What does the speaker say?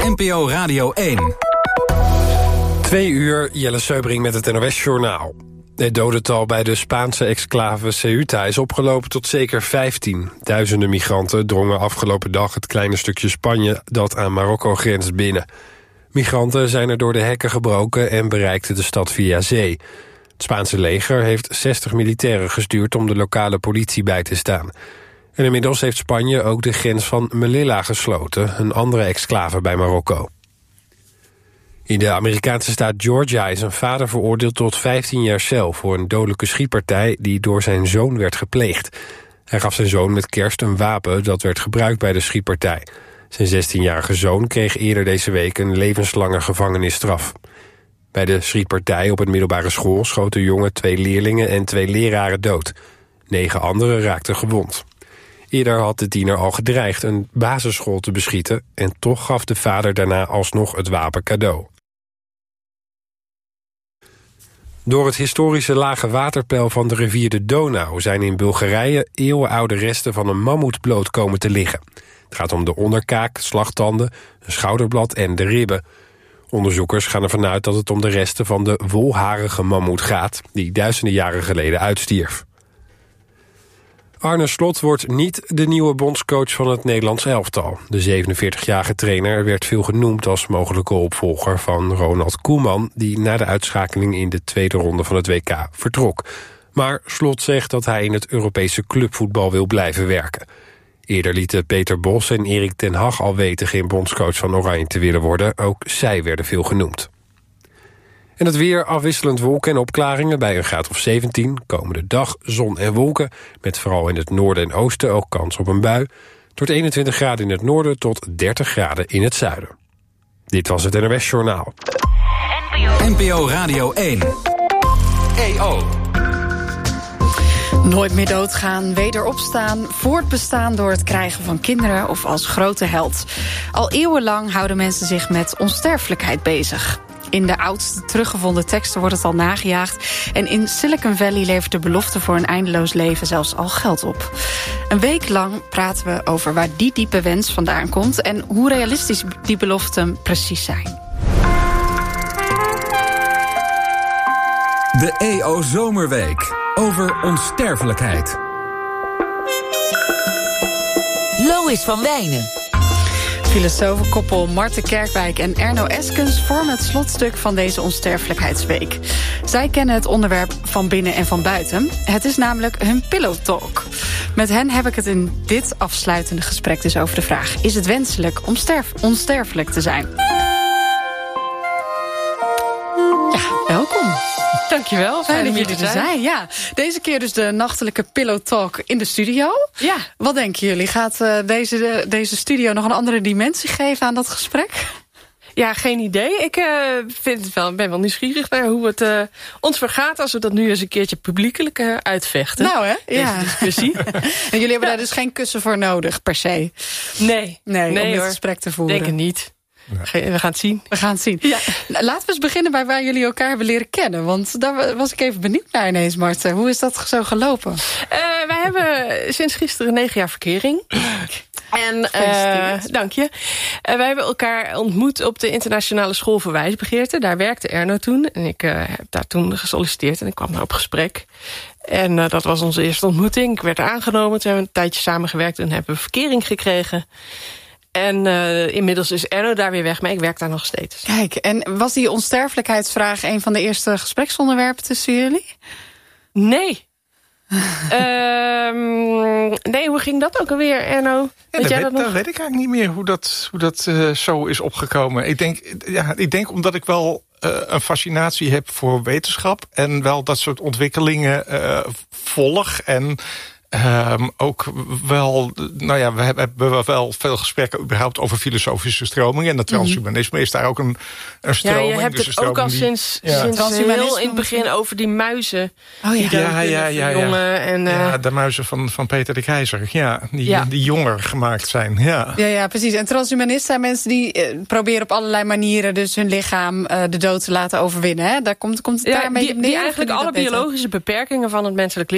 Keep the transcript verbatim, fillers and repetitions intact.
N P O Radio één. Twee uur, Jelle Seubring met het N O S-journaal. Het dodental bij de Spaanse exclave Ceuta is opgelopen tot zeker vijftien. Duizenden migranten drongen afgelopen dag het kleine stukje Spanje dat aan Marokko grenst binnen. Migranten zijn er door de hekken gebroken en bereikten de stad via zee. Het Spaanse leger heeft zestig militairen gestuurd om de lokale politie bij te staan. En inmiddels heeft Spanje ook de grens van Melilla gesloten, een andere exclave bij Marokko. In de Amerikaanse staat Georgia is een vader veroordeeld tot vijftien jaar cel voor een dodelijke schietpartij die door zijn zoon werd gepleegd. Hij gaf zijn zoon met kerst een wapen dat werd gebruikt bij de schietpartij. Zijn zestienjarige zoon kreeg eerder deze week een levenslange gevangenisstraf. Bij de schietpartij op een middelbare school schoten de jongen twee leerlingen en twee leraren dood. Negen anderen raakten gewond. Eerder had de tiener al gedreigd een basisschool te beschieten en toch gaf de vader daarna alsnog het wapen cadeau. Door het historische lage waterpeil van de rivier de Donau zijn in Bulgarije eeuwenoude resten van een mammoet bloot komen te liggen. Het gaat om de onderkaak, slagtanden, een schouderblad en de ribben. Onderzoekers gaan ervan uit dat het om de resten van de wolharige mammoet gaat, die duizenden jaren geleden uitstierf. Arne Slot wordt niet de nieuwe bondscoach van het Nederlands elftal. De zevenenveertigjarige trainer werd veel genoemd als mogelijke opvolger van Ronald Koeman, die na de uitschakeling in de tweede ronde van het W K vertrok. Maar Slot zegt dat hij in het Europese clubvoetbal wil blijven werken. Eerder lieten Peter Bos en Erik ten Hag al weten geen bondscoach van Oranje te willen worden. Ook zij werden veel genoemd. En het weer, afwisselend wolken en opklaringen bij een graad of zeventien. Komende dag zon en wolken, met vooral in het noorden en oosten ook kans op een bui. Tot eenentwintig graden in het noorden tot dertig graden in het zuiden. Dit was het N O S-journaal. N P O Radio één. E O. Nooit meer doodgaan, wederopstaan, voortbestaan door het krijgen van kinderen of als grote held. Al eeuwenlang houden mensen zich met onsterfelijkheid bezig. In de oudste teruggevonden teksten wordt het al nagejaagd. En in Silicon Valley levert de belofte voor een eindeloos leven zelfs al geld op. Een week lang praten we over waar die diepe wens vandaan komt en hoe realistisch die beloften precies zijn. De E O Zomerweek. Over onsterfelijkheid. Lois van Wijnen. Filosofenkoppel Marten Kerkwijk en Erno Eskens vormen het slotstuk van deze onsterfelijkheidsweek. Zij kennen het onderwerp van binnen en van buiten. Het is namelijk hun Pillow Talk. Met hen heb ik het in dit afsluitende gesprek dus over de vraag: is het wenselijk om sterf- onsterfelijk te zijn? Ja, welkom. Dankjewel, fijn dat jullie er zijn. Ja, deze keer dus de nachtelijke Pillow Talk in de studio. Ja. Wat denken jullie? Gaat uh, deze, deze studio nog een andere dimensie geven aan dat gesprek? Ja, geen idee. Ik uh, vind het wel, ben wel nieuwsgierig naar hoe het uh, ons vergaat als we dat nu eens een keertje publiekelijk uh, uitvechten. Nou hè, deze ja. discussie. En jullie hebben ja. daar dus geen kussen voor nodig, per se? Nee. Nee, nee om dit hoor. gesprek te voeren. Denk het niet. Ja. We gaan het zien. We gaan het zien. Ja. Nou, laten we eens beginnen bij waar jullie elkaar hebben leren kennen. Want daar was ik even benieuwd naar ineens, Marten. Hoe is dat zo gelopen? Uh, wij hebben sinds gisteren negen jaar verkering. En uh, dank je. Uh, wij hebben elkaar ontmoet op de internationale school voor wijsbegeerte. Daar werkte Erno toen. En ik uh, heb daar toen gesolliciteerd en ik kwam daar op gesprek. En uh, dat was onze eerste ontmoeting. Ik werd aangenomen. Toen hebben we een tijdje samengewerkt en hebben we verkering gekregen. En uh, inmiddels is Erno daar weer weg, maar ik werk daar nog steeds. Kijk, en was die onsterfelijkheidsvraag een van de eerste gespreksonderwerpen tussen jullie? Nee. um, nee, hoe ging dat ook alweer, Erno? Ja, weet dat, jij weet, dat nog? dat weet ik eigenlijk niet meer hoe dat, hoe dat uh, zo is opgekomen. Ik denk, ja, ik denk omdat ik wel uh, een fascinatie heb voor wetenschap en wel dat soort ontwikkelingen uh, volg en Um, ook wel, nou ja, we hebben wel veel gesprekken überhaupt over filosofische stromingen. En dat transhumanisme is daar ook een, een stroming. Ja, je hebt dus het ook al die, sinds, ja. sinds heel in het begin over die muizen. Oh ja, die ja, ja, ja, ja. En, uh, ja, de muizen van, van Peter de Keizer. Ja, die, ja. die jonger gemaakt zijn. Ja. Ja, ja, precies. En transhumanisten zijn mensen die uh, proberen op allerlei manieren dus hun lichaam uh, de dood te laten overwinnen. Hè? Daar komt, komt het ja, daar een beetje die, neer. Die eigenlijk alle biologische beperkingen van het menselijk lichaam